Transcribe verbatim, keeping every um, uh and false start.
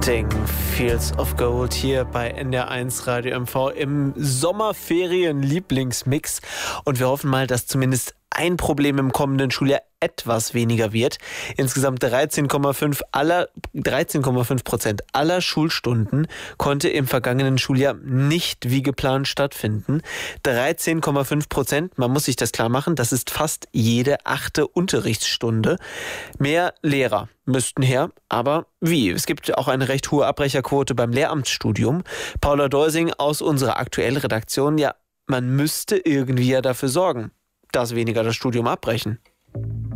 Sting, Fields of Gold hier bei N D R eins Radio M V im Sommerferien-Lieblingsmix. Und wir hoffen mal, dass zumindest ein Problem im kommenden Schuljahr etwas weniger wird. Insgesamt dreizehn Komma fünf aller, dreizehn Komma fünf Prozent aller Schulstunden konnte im vergangenen Schuljahr nicht wie geplant stattfinden. dreizehn Komma fünf Prozent, man muss sich das klar machen, das ist fast jede achte Unterrichtsstunde. Mehr Lehrer müssten her, aber wie? Es gibt auch eine recht hohe Abbrecherquote beim Lehramtsstudium. Paula Deusing aus unserer aktuellen Redaktion, ja, man müsste irgendwie ja dafür sorgen, dass weniger das Studium abbrechen.